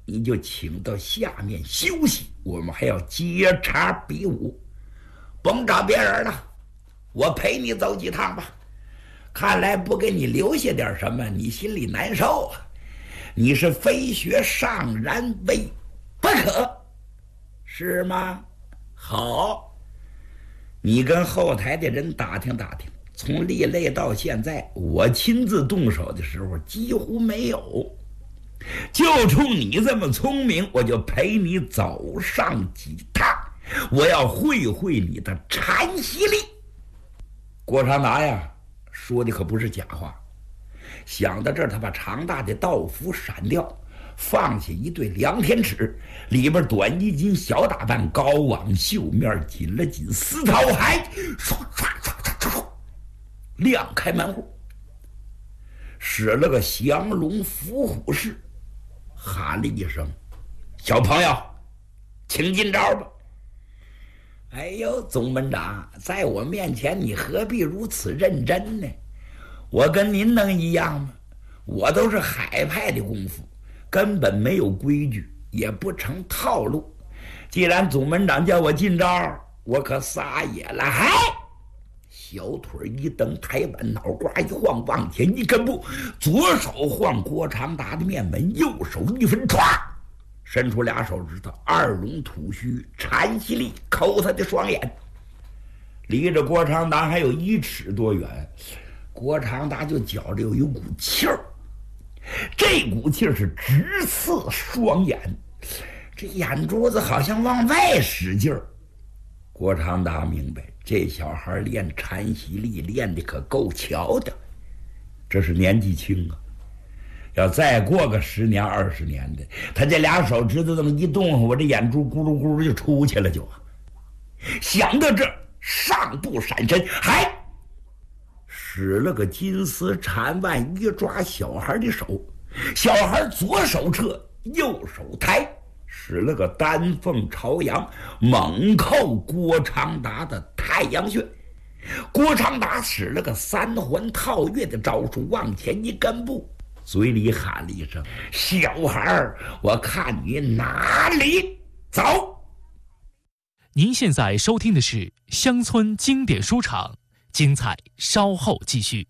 你就请到下面休息，我们还要接茬比武。甭找别人了，我陪你走几趟吧。看来不给你留下点什么，你心里难受啊。你是非学尚然为不可，是吗？好，你跟后台的人打听打听，从立类到现在，我亲自动手的时候几乎没有。就冲你这么聪明，我就陪你走上几趟，我要会会你的禅息力。郭长达呀，说的可不是假话。想到这儿，他把长大的道符闪掉，放下一对量天尺，里边短衣襟小打扮，高往袖面紧了紧丝绦海，唰唰唰唰唰，亮开门户，使了个降龙伏虎式，喊了一声：“小朋友，请进招吧。”哎呦，总门长，在我面前你何必如此认真呢？我跟您能一样吗？我都是海派的功夫，根本没有规矩，也不成套路。既然总门长叫我进招，我可撒野了。嗨，小腿一蹬，抬腕，脑瓜一晃，往前一跟步，左手晃郭长达的面门，右手一分，歘，伸出俩手指头，二龙吐须，禅息力抠他的双眼。离着郭长达还有1尺多远，郭长达就觉着有一股气儿，这股气儿是直刺双眼，这眼珠子好像往外使劲儿。郭长达明白，这小孩练禅息力练的可够巧的，这是年纪轻啊，要再过个10年20年的，他这俩手指头这么一动，我这眼珠咕噜咕噜就出去了就啊。想到这儿，上步闪身，还使了个金丝缠腕，一抓小孩的手，小孩左手撤，右手抬，使了个丹凤朝阳，猛扣郭长达的太阳穴。郭长达使了个3环套月的招数，往前一跟步，嘴里喊了一声：“小孩，我看你哪里走。” 您现在收听的是乡村经典书场，精彩稍后继续。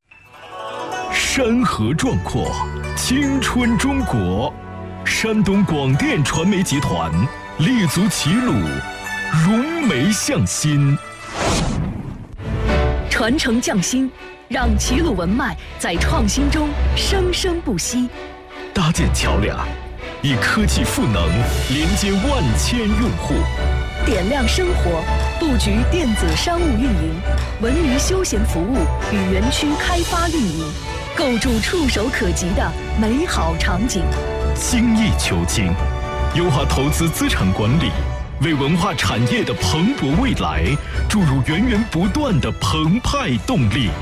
山河壮阔，青春中国，山东广电传媒集团立足齐鲁，融媒向心， 传承匠心，让齐鲁文脉在创新中生生不息。 搭建桥梁，以科技赋能连接万千用户。 点亮生活，布局电子商务运营、文娱休闲服务与园区开发运营，构筑触手可及的美好场景。 精益求精，优化投资资产管理，为文化产业的蓬勃未来注入源源不断的澎湃动力。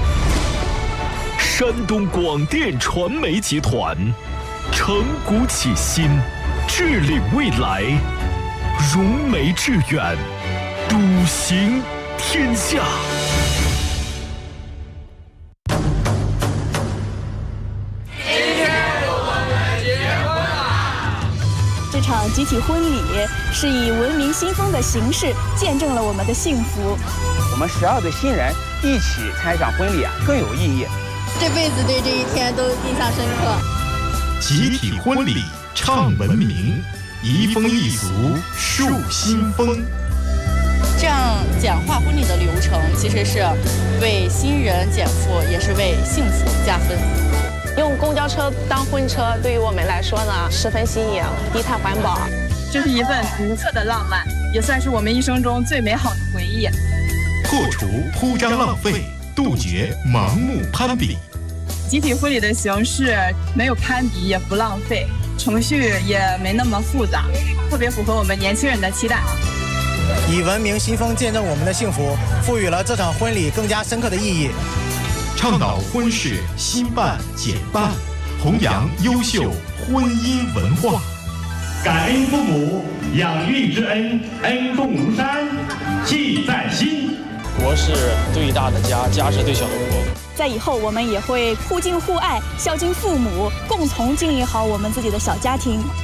山东广电传媒集团，承古启新，治理未来，融媒致远，笃行天下。 这场集体婚礼是以文明新风的形式见证了我们的幸福。 我们12对新人一起参加一场婚礼更有意义。 这辈子对这一天都印象深刻。 集体婚礼唱文明，移风易俗树新风。 这样简化婚礼的流程，其实是为新人减负，也是为幸福加分。 用公交车当婚车，对于我们来说呢，十分新颖，低碳环保。 这是一份独特的浪漫，也算是我们一生中最美好的回忆。 破除铺张浪费，杜绝盲目攀比。 集体婚礼的形式没有攀比，也不浪费，程序也没那么复杂，特别符合我们年轻人的期待。 以文明新风见证我们的幸福，赋予了这场婚礼更加深刻的意义。 倡导婚事新办简办，弘扬优秀婚姻文化。 感恩父母养育之恩，恩重如山，记在心。 国是对大的家，家是对小的国。 在以后，我们也会互敬互爱，孝敬父母，共同经营好我们自己的小家庭。